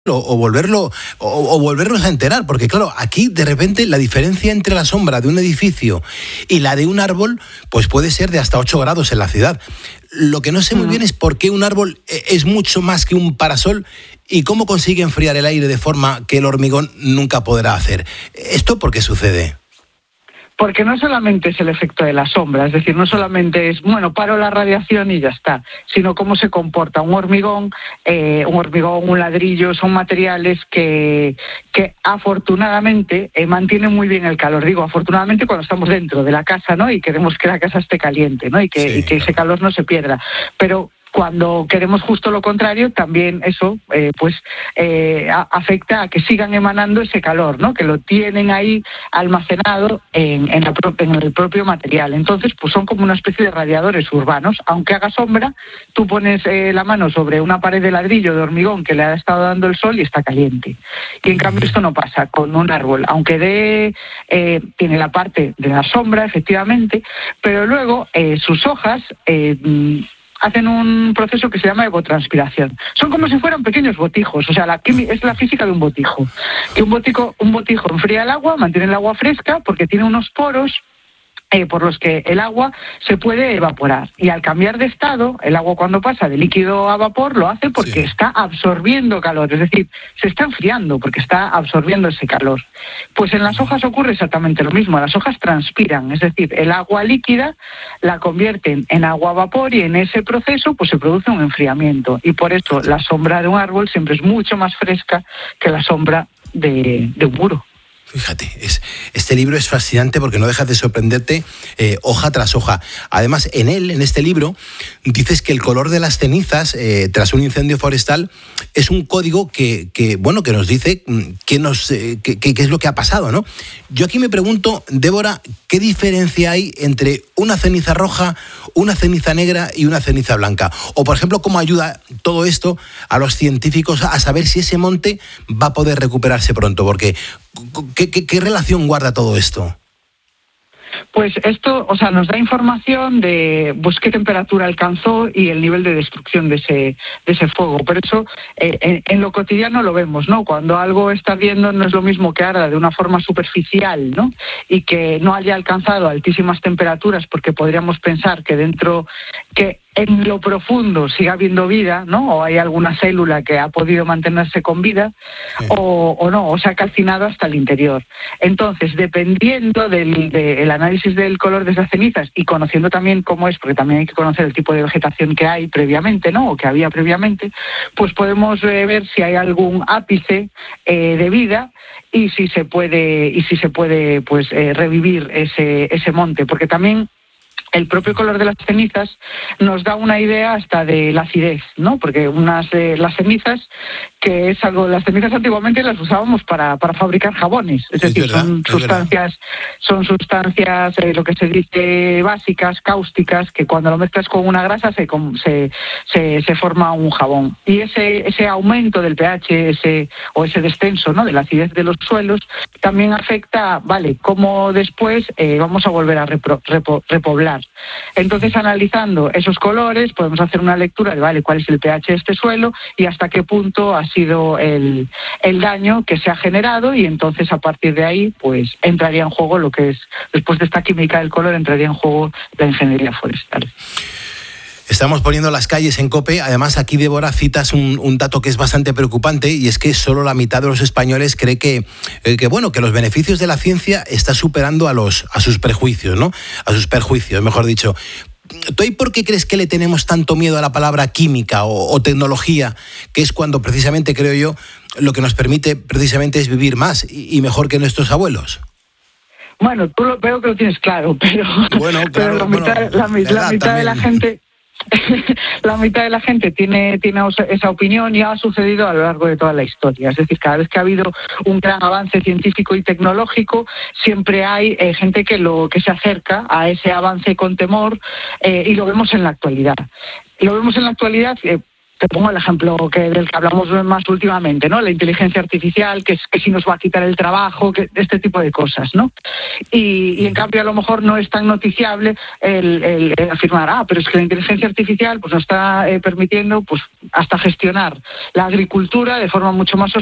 o volverlo o volvernos a enterar, porque claro, aquí de repente la diferencia entre la sombra de un edificio y la de un árbol pues puede ser de hasta 8 grados en la ciudad. Lo que no sé muy bien es por qué un árbol es mucho más que un parasol y cómo consigue enfriar el aire de forma que el hormigón nunca podrá hacer. ¿Esto por qué sucede? Porque no solamente es el efecto de la sombra, es decir, no solamente es, bueno, paro la radiación y ya está, sino cómo se comporta un hormigón, un ladrillo, son materiales que afortunadamente mantienen muy bien el calor. Digo, afortunadamente cuando estamos dentro de la casa, ¿no? Y queremos que la casa esté caliente, ¿no? Y que ese calor no se pierda. Pero cuando queremos justo lo contrario, también eso afecta a que sigan emanando ese calor, ¿no? Que lo tienen ahí almacenado en el propio material. Entonces, pues son como una especie de radiadores urbanos. Aunque haga sombra, tú pones la mano sobre una pared de ladrillo de hormigón que le ha estado dando el sol y está caliente. Y en cambio esto no pasa con un árbol, aunque tiene la parte de la sombra, efectivamente, pero luego sus hojas hacen un proceso que se llama evotranspiración. Son como si fueran pequeños botijos, o sea, es la física de un botijo. Que un botijo enfría el agua, mantiene el agua fresca porque tiene unos poros por los que el agua se puede evaporar. Y al cambiar de estado, el agua cuando pasa de líquido a vapor lo hace porque está absorbiendo calor, es decir, se está enfriando porque está absorbiendo ese calor. Pues en las hojas ocurre exactamente lo mismo, las hojas transpiran, es decir, el agua líquida la convierten en agua a vapor y en ese proceso pues se produce un enfriamiento. Y por eso la sombra de un árbol siempre es mucho más fresca que la sombra de un muro. Fíjate, este libro es fascinante porque no dejas de sorprenderte hoja tras hoja. Además, en este libro, dices que el color de las cenizas tras un incendio forestal es un código que nos dice qué es lo que ha pasado, ¿no? Yo aquí me pregunto, Débora, ¿qué diferencia hay entre una ceniza roja, una ceniza negra y una ceniza blanca? O, por ejemplo, ¿cómo ayuda todo esto a los científicos a saber si ese monte va a poder recuperarse pronto? Porque ¿qué relación guarda todo esto? Pues esto, nos da información de qué temperatura alcanzó y el nivel de destrucción de ese fuego. Pero eso en lo cotidiano lo vemos, ¿no? Cuando algo está ardiendo no es lo mismo que arda de una forma superficial, ¿no? Y que no haya alcanzado altísimas temperaturas, porque podríamos pensar que en lo profundo sigue habiendo vida, ¿no? O hay alguna célula que ha podido mantenerse con vida, o no, o se ha calcinado hasta el interior. Entonces, dependiendo del análisis del color de esas cenizas y conociendo también cómo es, porque también hay que conocer el tipo de vegetación que hay previamente, ¿no? O que había previamente, pues podemos ver si hay algún ápice de vida y si se puede revivir ese monte, porque también el propio color de las cenizas nos da una idea hasta de la acidez, ¿no? Porque las cenizas, que es algo, las cenizas antiguamente las usábamos para fabricar jabones, es decir, son sustancias lo que se dice básicas, cáusticas, que cuando lo mezclas con una grasa se forma un jabón. Y ese aumento del pH, ese descenso, ¿no?, de la acidez de los suelos, también afecta, cómo después vamos a volver a repoblar. Entonces, analizando esos colores, podemos hacer una lectura de cuál es el pH de este suelo y hasta qué punto ha sido el daño que se ha generado, y entonces a partir de ahí pues entraría en juego lo que es, después de esta química del color, entraría en juego la ingeniería forestal. Estamos poniendo las calles en COPE. Además, aquí, Débora, citas un dato que es bastante preocupante, y es que solo la mitad de los españoles cree que los beneficios de la ciencia está superando a sus prejuicios, ¿no? A sus perjuicios, mejor dicho. ¿Tú y por qué crees que le tenemos tanto miedo a la palabra química o tecnología, que es cuando precisamente, creo yo, lo que nos permite precisamente es vivir más y mejor que nuestros abuelos? Bueno, veo que lo tienes claro, pero la mitad de la gente... La mitad de la gente tiene esa opinión, y ha sucedido a lo largo de toda la historia. Es decir, cada vez que ha habido un gran avance científico y tecnológico, siempre hay gente que se acerca a ese avance con temor, y lo vemos en la actualidad. te pongo el ejemplo del que hablamos más últimamente, ¿no? La inteligencia artificial, que si nos va a quitar el trabajo, este tipo de cosas, ¿no? Y en cambio a lo mejor no es tan noticiable el afirmar, pero es que la inteligencia artificial pues nos está permitiendo pues hasta gestionar la agricultura de forma mucho más